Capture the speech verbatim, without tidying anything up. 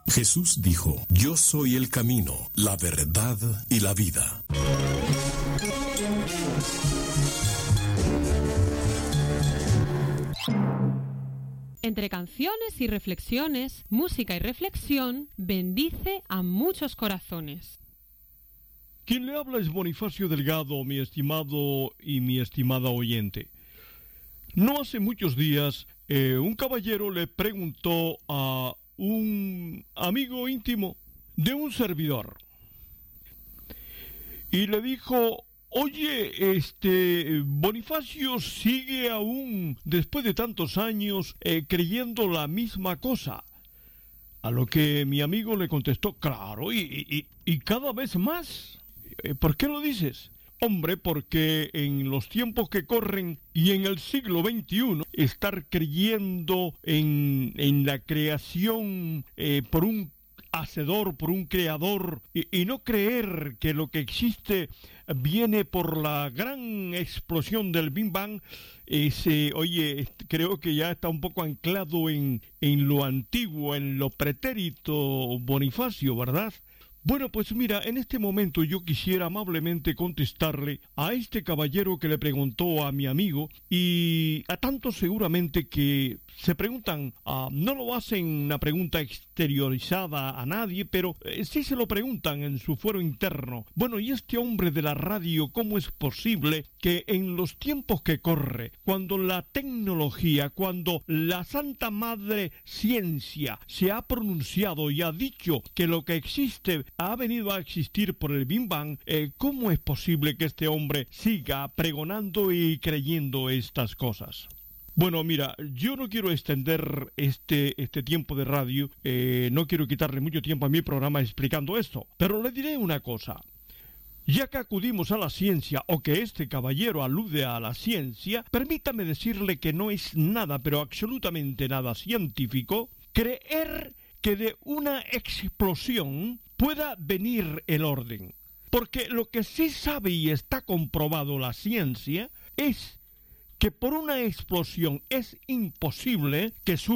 Jesús dijo: Yo soy el camino, la verdad y la vida. Entre canciones y reflexiones, música y reflexión, bendice a muchos corazones. Quien le habla es Bonifacio Delgado, mi estimado y mi estimada oyente. No hace muchos días, eh, un caballero le preguntó a un amigo íntimo de un servidor y le dijo: oye, este Bonifacio sigue aún, después de tantos años, eh, creyendo la misma cosa. A lo que mi amigo le contestó: claro, y, y, y cada vez más. ¿Por qué lo dices? Hombre, porque en los tiempos que corren y en el siglo veintiuno, estar creyendo en, en la creación eh, por un hacedor, por un creador, y, y no creer que lo que existe viene por la gran explosión del Big Bang, ese, oye, creo que ya está un poco anclado en, en lo antiguo, en lo pretérito, Bonifacio, ¿verdad? Bueno, pues mira, en este momento yo quisiera amablemente contestarle a este caballero que le preguntó a mi amigo, y a tantos seguramente que se preguntan, uh, no lo hacen una pregunta exteriorizada a nadie, pero eh, sí se lo preguntan en su fuero interno. Bueno, y este hombre de la radio, ¿cómo es posible que en los tiempos que corre, cuando la tecnología, cuando la Santa Madre Ciencia se ha pronunciado y ha dicho que lo que existe ha venido a existir por el Big Bang, eh, ¿cómo es posible que este hombre siga pregonando y creyendo estas cosas? Bueno, mira, yo no quiero extender este, este tiempo de radio, eh, no quiero quitarle mucho tiempo a mi programa explicando esto, pero le diré una cosa. Ya que acudimos a la ciencia, o que este caballero alude a la ciencia, permítame decirle que no es nada, pero absolutamente nada científico, creer que de una explosión pueda venir el orden. Porque lo que sí sabe y está comprobado la ciencia es que por una explosión es imposible que surja